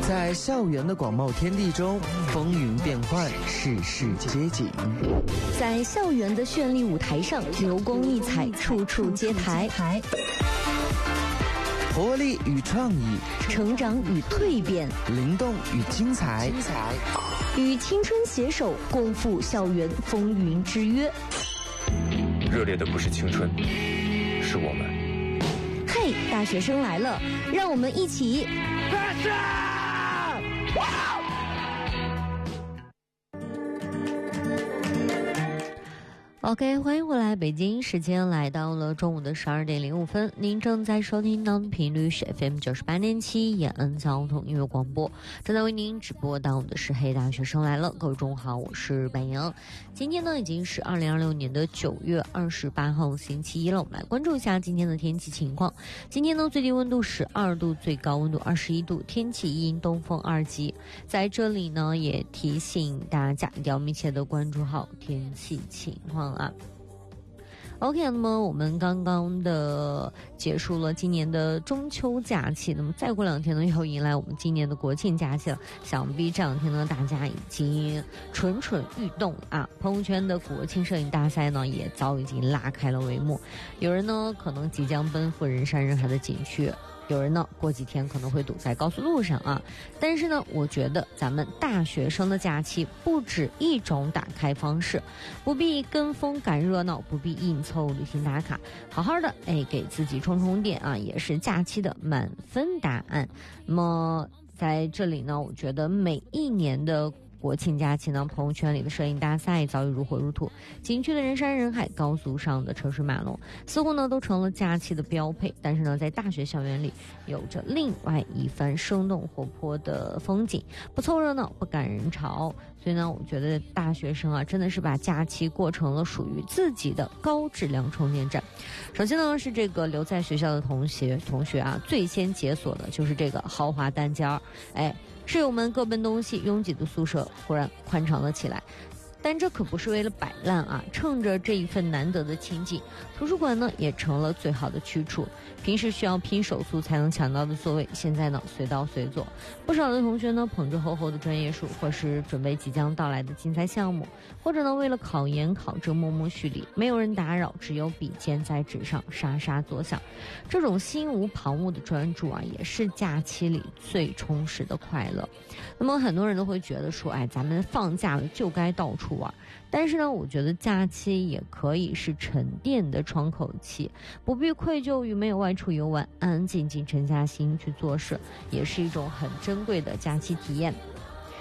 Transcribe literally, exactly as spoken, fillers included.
在校园的广袤天地中，风云变幻，世事皆景。 在校园的绚丽舞台上，流光溢彩，处处皆台。 活力与创意， 成长与蜕变， 灵动与精彩， 与青春携手，共赴校园风云之约。 热烈的不是青春，是我们。 嘿，大学生来了，让我们一起。OK， 欢迎回来，北京时间来到了中午的十二点零五分，您正在收听到的频率是 F M 九十八点七延安交通音乐广播，正在为您直播到的是黑大学生来了。各位中午好，我是白杨。今天呢已经是二零二六年的九月二十八号星期一了，我们来关注一下今天的天气情况。今天呢最低温度十二度，最高温度二十一度，天气阴东风二级。在这里呢也提醒大家一定要密切的关注好天气情况啊。OK， 那么我们刚刚的结束了今年的中秋假期，那么再过两天呢又迎来我们今年的国庆假期了。想必这两天呢大家已经蠢蠢欲动啊，朋友圈的国庆摄影大赛呢也早已经拉开了帷幕，有人呢可能即将奔赴人山人海的景区，有人呢过几天可能会堵在高速路上啊。但是呢我觉得咱们大学生的假期不止一种打开方式，不必跟风赶热闹，不必硬凑旅行打卡，好好的哎给自己充充电啊，也是假期的满分答案。那么在这里呢我觉得每一年的国庆假期呢，朋友圈里的摄影大赛早已如火如荼，景区的人山人海，高速上的车水马龙，似乎呢都成了假期的标配。但是呢，在大学校园里，有着另外一番生动活泼的风景，不凑热闹，不赶人潮。所以呢，我觉得大学生啊，真的是把假期过成了属于自己的高质量充电站。首先呢，是这个留在学校的同学同学啊，最先解锁的就是这个豪华单间儿，哎。室友们各奔东西，拥挤的宿舍忽然宽敞了起来。但这可不是为了摆烂啊！趁着这一份难得的清静，图书馆呢也成了最好的去处。平时需要拼手速才能抢到的座位，现在呢随到随坐。不少的同学呢捧着厚厚的专业书，或是准备即将到来的竞赛项目，或者呢为了考研考证默默蓄力，没有人打扰，只有笔尖在纸上沙沙作响。这种心无旁骛的专注啊，也是假期里最充实的快乐。那么很多人都会觉得说，哎，咱们放假了就该到处玩，但是呢我觉得假期也可以是沉淀的窗口期，不必愧疚于没有外出游玩，安安静静沉下心去做事，也是一种很珍贵的假期体验。